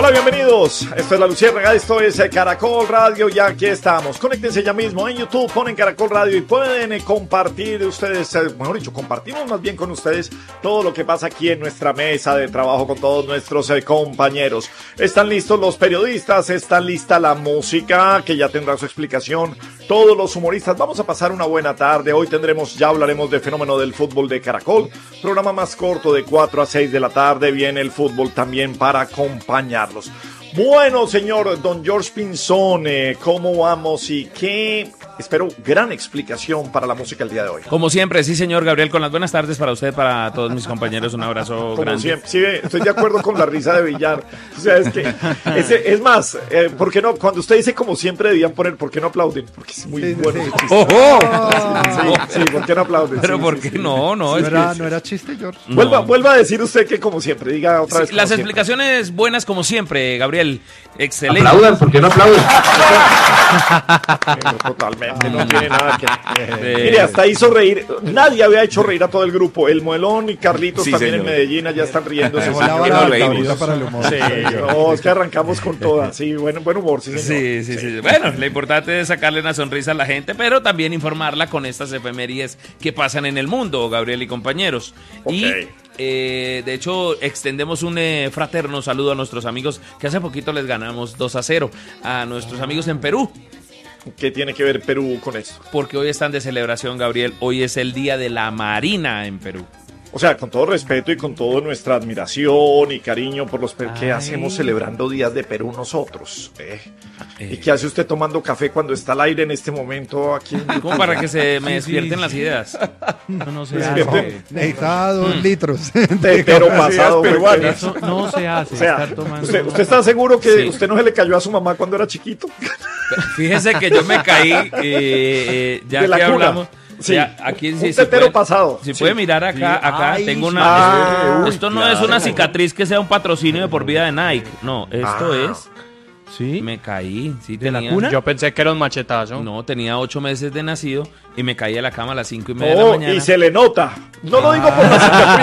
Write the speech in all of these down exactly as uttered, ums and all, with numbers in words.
Hola, bienvenidos. Esto es La Luciérnaga, esto es Caracol Radio y aquí estamos. Conéctense ya mismo en YouTube, ponen Caracol Radio y pueden eh, compartir ustedes, eh, mejor dicho, compartimos más bien con ustedes todo lo que pasa aquí en nuestra mesa de trabajo con todos nuestros eh, compañeros. Están listos los periodistas, está lista la música que ya tendrá su explicación. Todos los humoristas, vamos a pasar una buena tarde. Hoy tendremos, ya hablaremos del fenómeno del fútbol de Caracol. Programa más corto de cuatro a seis de la tarde. Viene el fútbol también para acompañarlos. Bueno, señor Don George Pinzón, eh, ¿cómo vamos y qué? Espero gran explicación para la música el día de hoy. Como siempre, sí, señor Gabriel, con las buenas tardes para usted, para todos mis compañeros, un abrazo Como grande. Siempre, sí, estoy de acuerdo con la risa de Villar. O sea, es que, es, es más, eh, ¿por qué no? Cuando usted dice como siempre debían poner, ¿por qué no aplauden? Porque es muy sí, bueno. Sí, sí. ¡Ojo! Sí, sí, ¿por qué no aplauden? Pero sí, ¿por sí, qué sí. no? No, no, es era, que... no era chiste, George. No. Vuelva, vuelva a decir usted que como siempre, diga otra vez. Sí, las siempre. explicaciones buenas como siempre, Gabriel. Excelente. Aplaudan, ¿por qué no aplauden? Totalmente, no tiene nada que... Eh, Mire, hasta hizo reír, nadie había hecho reír a todo el grupo, el Muelón y Carlitos sí, también señor. En Medellín, ya están riéndose. Sí, para el humor. Sí, no, es que arrancamos con toda, sí, buen, buen humor, sí, señor. Sí, sí, sí, sí. Bueno, lo importante es sacarle una sonrisa a la gente, pero también informarla con estas efemérides que pasan en el mundo, Gabriel y compañeros. Okay. Y eh, de hecho, extendemos un eh, fraterno saludo a nuestros amigos que hace poquito les ganamos dos a cero a nuestros amigos en Perú. ¿Qué tiene que ver Perú con eso? Porque hoy están de celebración, Gabriel. Hoy es el Día de la Marina en Perú. O sea, con todo respeto y con toda nuestra admiración y cariño por los que hacemos celebrando días de Perú nosotros. Eh. Eh. ¿Y qué hace usted tomando café cuando está al aire en este momento aquí? En Como para que se me despierten sí, sí. las ideas. No, no se hace. Necesitaba dos mm. litros. Tetero pasado peruano. Eso no se hace. O sea, estar tomando usted, ¿usted está seguro que sí. usted no se le cayó a su mamá cuando era chiquito? Fíjese que yo me caí, eh, eh, ya de la que cuna. hablamos... Sí, ya, aquí un sí, tetero si puede, pasado. Si sí. puede mirar acá, sí. acá Ay, tengo una... ah, esto uy, esto no claro. es una cicatriz que sea un patrocinio de por vida de Nike. No, esto ah. es... ¿Sí? Me caí. Sí, ¿De tenía, la cuna? Yo pensé que era un machetazo. No, tenía ocho meses de nacido y me caí a la cama a las cinco y media oh, de la mañana. Y se le nota. No ah. lo digo por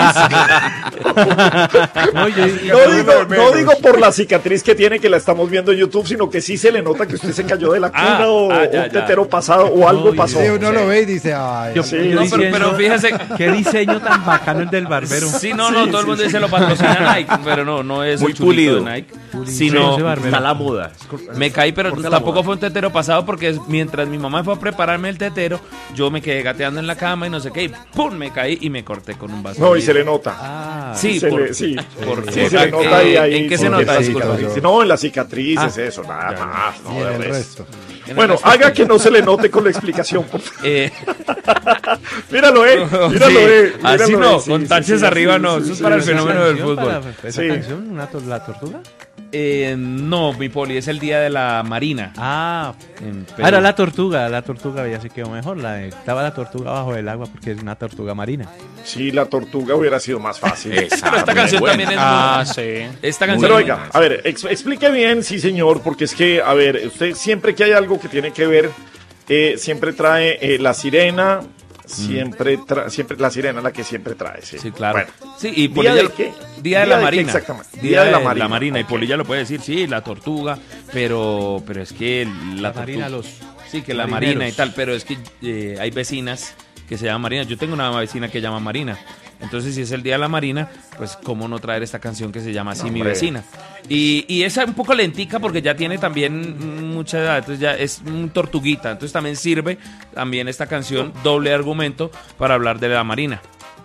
la cicatriz. no, yo, no, digo, no digo por la cicatriz que tiene, que la estamos viendo en YouTube, sino que sí se le nota que usted se cayó de la cuna ah, o ah, ya, un tetero ya. pasado o algo no, pasó. Sí, uno sí. lo ve y dice, ay, yo, sí, no, pero, pero fíjese. Qué diseño tan bacano el del barbero. Sí, no, no, sí, todo el mundo sí, dice sí. lo patrocina Nike, pero no, no es muy pulido de Nike, pulido. Sino está la moda. Me caí, pero tampoco fue un tetero pasado porque mientras mi mamá fue a prepararme el tetero, yo me quedé gateando en la cama y no sé qué, y ¡pum! Me caí y me corté con un vaso. No, y se le nota. Ah, sí, se por, le, sí. Por, sí, se le nota ahí, ahí. ¿En qué se nota? No, en las cicatrices, ah, eso, nada ya, más. No, y en el resto. Bueno, haga que no se le note con la explicación, por favor. Eh. Míralo, eh. Míralo, sí, eh. Míralo, así no, sí, con sí, taches sí, arriba sí, no. sí, Eso es sí, para sí, el fenómeno del fútbol. Para ¿Esa sí. canción? ¿Una to ¿La tortuga? Eh, no, mi poli, es el Día de la Marina. Ah, ah era la tortuga, la tortuga ya se quedó mejor. La de, estaba la tortuga bajo el agua porque es una tortuga marina. Sí, la tortuga hubiera sido más fácil. Pero esta canción buena. También es muy Ah, sí. Esta canción Pero oiga, a ver, ex explique bien, sí señor, porque es que, a ver, usted siempre que hay algo que tiene que ver, eh, siempre trae eh, la sirena. Siempre, tra siempre la sirena la que siempre trae, sí. Sí, claro. Bueno. Sí, y ¿Día Polilla, de qué? Día de ¿Día la de Marina. qué exactamente? Día, Día de, de la Marina. La Marina. Okay. Y Polilla lo puede decir, sí, la tortuga, pero, pero es que la, la Marina, los sí, que la marineros. Marina y tal, pero es que eh, hay vecinas que se llaman Marina. Yo tengo una vecina que se llama Marina. Entonces, si es el Día de la Marina, pues cómo no traer esta canción que se llama así, no, Mi Vecina. Y, y es un poco lentica porque ya tiene también mucha edad, entonces ya es un tortuguita. Entonces también sirve también esta canción, doble argumento, para hablar de la Marina.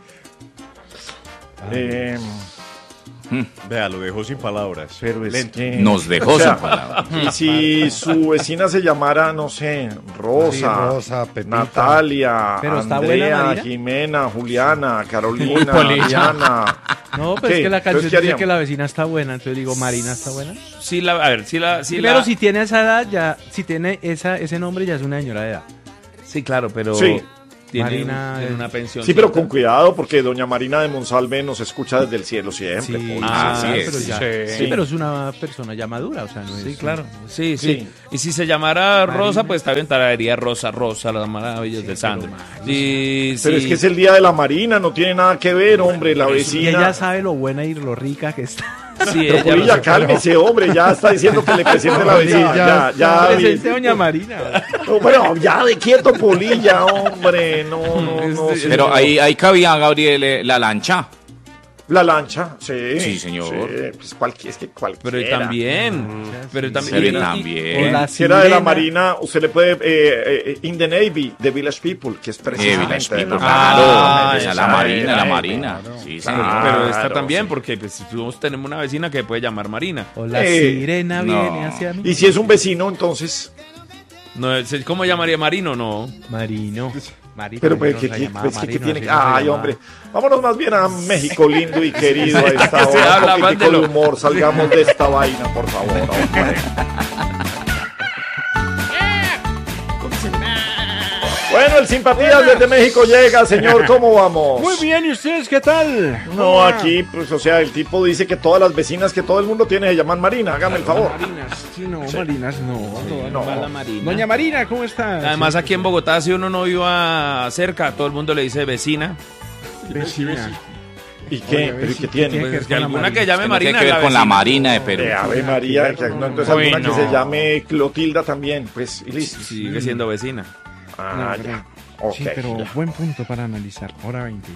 Eh... Vea, lo dejó sin palabras. Pero es que... Nos dejó o sea, sin palabras. Y si su vecina se llamara, no sé, Rosa, sí, Rosa Pepita, Natalia, pero Andrea, buena, Jimena, Juliana, Carolina, Diana. No, pues es que la canción dice que la vecina está buena, entonces digo, Marina está buena. Sí, la, a ver, sí la... Sí Primero, la... si tiene esa edad, ya, si tiene esa, ese nombre, ya es una señora de edad. Sí, claro, pero... Sí. Tiene, Marina, tiene una pensión. Sí, pero con cuidado, porque doña Marina de Monsalve nos escucha desde el cielo siempre. Sí, ah, sí, sí, pero ya, sí. sí, pero es una persona ya madura, o sea, no es... Sí, claro. Sí, sí, sí. Y si se llamara Marina. Rosa, pues también traería Rosa, Rosa, las maravillas sí, de Sandro. Sí, pero sí. es que es el día de la Marina, no tiene nada que ver, hombre, la vecina. Y ella sabe lo buena y lo rica que está. Sí, Pero ella Polilla, lo cálmese, hombre, ya está diciendo que le presente la vecina. Ya, ya. Presente doña Marina. No, bueno, ya de quieto, Polilla, hombre. No, no, no. Este, señor. Pero ahí, ahí cabía, Gabriel, eh, la lancha. La lancha, sí. Sí, señor. Sí, pues cualquier, es que cualquiera. Pero también, pero también, Pero y- y- también. O la Si era de la sirena. Marina, usted le puede. Eh, eh, in the Navy, The Village People, que es Eh, precisamente. Village de People, la- claro. Ah, esa, la esa Marina, era, la eh, Marina. Sí, señor. Claro. pero está Claro, también sí. porque pues, nosotros tenemos una vecina que puede llamar Marina. O la Eh, sirena no. viene hacia mí. Y si es un vecino, entonces. No, es- ¿cómo llamaría Marino? No. Marino. Marino. Pero pues, no que, se que- llamaba pues, que- que Marino, tiene así que. no se Ay, llamaba. hombre. Vámonos más bien a México lindo y querido. A esta que se hora. habla Un más poquitico de de lo- humor. Salgamos de esta vaina, por favor. hombre. Bueno, el Simpatías desde México llega, señor. ¿Cómo vamos? Muy bien, ¿y ustedes qué tal? No, aquí, pues, o sea, el tipo dice que todas las vecinas que todo el mundo tiene se llaman Marina. Hágame el favor. Marinas, sí, no, Marinas, no. no, no. no. Marina. Doña Marina, ¿cómo está? Además aquí en Bogotá si uno no viva cerca, todo el mundo le dice vecina. Vecina. ¿Y qué? Oye, ¿Pero y sí, qué ¿qué tiene? tiene que Pues ver que con la alguna Marina? que llame Tiene Marina que ver la con la vecina. Marina de Perú. Eh, Ave María, que, no, entonces Uy, alguna que no. se llame Clotilda también, pues, y listo. Sigue siendo vecina. Ah, No, ya. pero- Ok. Sí, pero ya. buen punto para analizar. Hora veinte.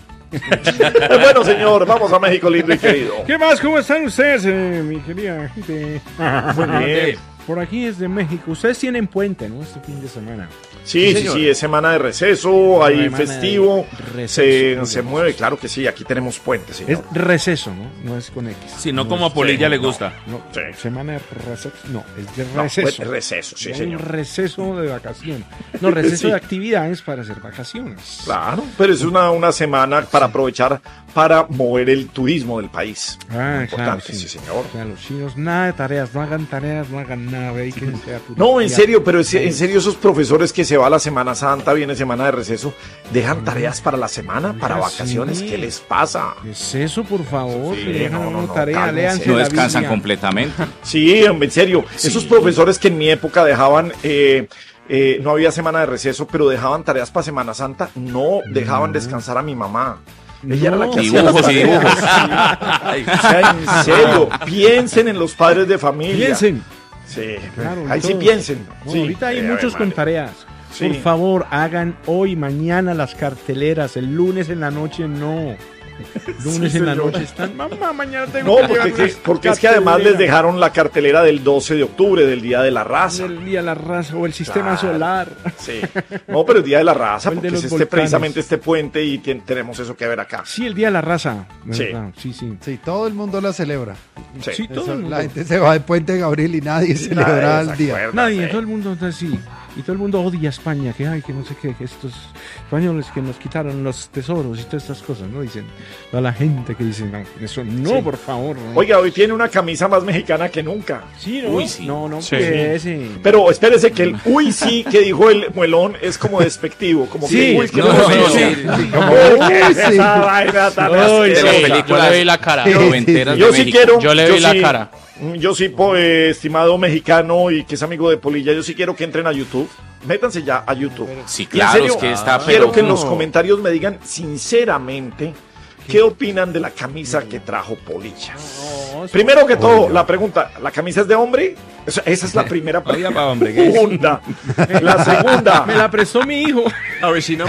Eh, bueno, señor, vamos a México lindo y querido. ¿Qué más? ¿Cómo están ustedes, eh, mi querida gente? Muy bien. Por aquí es de México. Ustedes tienen puente, ¿no? Este fin de semana. Sí, sí, sí, es semana de receso, hay Semana de festivo, receso. se, se mueve, claro que sí, aquí tenemos puente, Es señor. receso, ¿no? No es con X. Si no como a Polilla le gusta. No, Sí. semana de receso. No, es de No, receso. pues, receso, sí, Hay señor. un receso de vacaciones. No, receso Sí. de actividades para hacer vacaciones. Claro, pero es una, una semana para aprovechar para mover el turismo del país. Ah, Importante, claro, sí, señor. O sea, los chinos, nada de tareas, no hagan tareas, no hagan nada, dedíquense a tu- No, en ya. serio, pero es- en serio esos profesores que se va a la Semana Santa, viene semana de receso, dejan tareas para la semana, para Oiga, vacaciones, sí. ¿qué les pasa? ¿Qué es eso, por favor? Sí, Que dejan no, no, una no, tarea, cálmense. léanse No la descansan Biblia. completamente. Sí, hombre, en serio, esos profesores que en mi época dejaban, eh, eh, no había semana de receso, pero dejaban tareas para Semana Santa, no dejaban descansar a mi mamá. Ella era la que hacía las Dibujos y tareas. dibujos. Ay, O sea, en serio, piensen en los padres de familia. Piensen. Sí, Claro, ahí y sí todo. piensen. Bueno, Sí. ahorita hay Eh, muchos Ave con María. tareas. Sí. Por favor, hagan hoy, mañana las carteleras. El lunes en la noche no. Lunes Sí, en la señor. noche están. Mamá, mañana tengo No, que porque, llevar que- una porque es que además les cartelera dejaron la cartelera del doce de octubre, del Día de la Raza. del día de la raza o el sistema Claro. solar. Sí. No, pero el Día de la Raza, O el de porque es los este, volcanes. precisamente este puente y tien- tenemos eso que ver acá. Sí, el día de la raza. Sí. ¿verdad? Sí, sí. Sí, todo el mundo la celebra. Sí. Sí, todo Eso, el mundo. la gente se va de Puente Gabriel y nadie celebra el día. Nadie, todo el mundo está así. Y todo el mundo odia a España, que ay, que no sé qué, que estos españoles que nos quitaron los tesoros y todas estas cosas, ¿no? Dicen, toda la gente que dice, no, eso no, Sí. por favor. No. Oiga, hoy tiene una camisa más mexicana que nunca. sí, ¿no? Uy, sí. No, no, Sí. que ese. Pero espérese que el uy sí que dijo el muelón es como despectivo, como Sí, que uy, que no, no, no, no, no, sí. sí. Como, Uy, ¿qué es sí. esa vaina tan Uy, De las asquerosa? Yo películas le vi la cara. noventeras Yo de sí México. quiero. Yo le vi la cara. Yo sí, po, eh, estimado mexicano y que es amigo de Polilla, yo sí quiero que entren a YouTube. Métanse ya a YouTube. Sí, Y en claro, serio, es que está, quiero pero que en los no. comentarios me digan sinceramente qué opinan de la camisa que trajo Polilla. Primero que todo, la pregunta, ¿la camisa es de hombre? Esa, esa es la primera Oiga, pregunta. pa' hombre, ¿qué es? Segunda. La segunda. Me la prestó mi hijo. A ver si no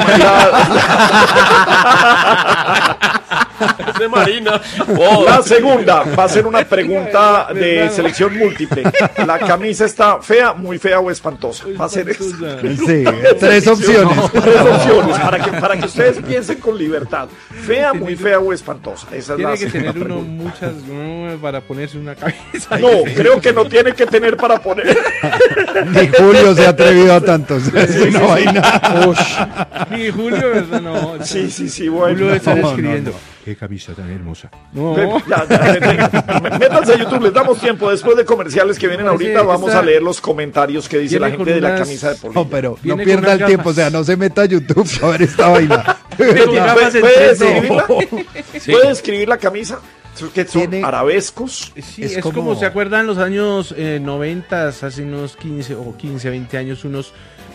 La, es de Marina. la segunda va a ser una pregunta de selección múltiple. ¿La camisa está fea, muy fea o espantosa? Va a ser esa. Sí, tres opciones. Tres opciones para que, para que ustedes piensen con libertad. Fea, muy fea o espantosa. Esa es la Tiene que segunda tener uno pregunta. muchas no, para ponerse una cabeza. No, creo que no tiene que tener para poner. Ni Julio se ha atrevido a tantos. Es una vaina. Ni Julio, ¿verdad? No. Sí, sí, sí, bueno. Julio está No, no, escribiendo. no. Qué camisa tan hermosa. No. Ve, ya, ya, ve, ve, métanse a YouTube, les damos tiempo. Después de comerciales que vienen ahorita, Ese- vamos esta- a leer los comentarios que dice Viene la gente con de la unas- camisa de Polilla. No, pero no Viene con pierda unas el tiempo. O gafas. sea, no se meta a YouTube a ver esta vaina. De Con verdad. gafas en ¿Puede tres D. escribirla? Sí. ¿Puede escribir la camisa? Que son Tiene- arabescos. Sí, Es es, como, como- ¿se acuerdan los años eh, noventa, hace unos quince o quince, veinte años, unos